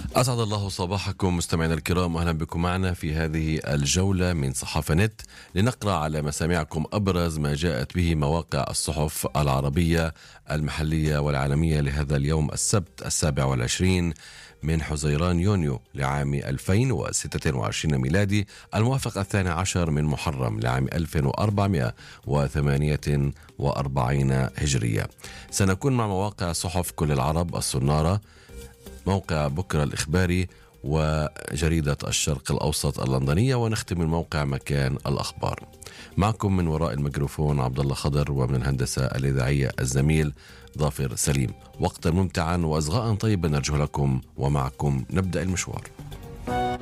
أسعد الله صباحكم مستمعينا الكرام، أهلا بكم معنا في هذه الجولة من صحافة نت لنقرأ على مسامعكم أبرز ما جاءت به مواقع الصحف العربية المحلية والعالمية لهذا اليوم السبت 27 من حزيران يونيو لعام 2026 ميلادي، الموافق 12 من محرم لعام 1448 هجرية. سنكون مع مواقع صحف كل العرب، الصنارة، موقع بكرة الإخباري، وجريدة الشرق الأوسط اللندنية، ونختم الموقع مكان الأخبار. معكم من وراء الميكروفون عبد الله خضر، ومن الهندسة الإذاعية الزميل ظافر سليم. وقتا ممتعا وأصغاء طيبا نرجو لكم، ومعكم نبدأ المشوار.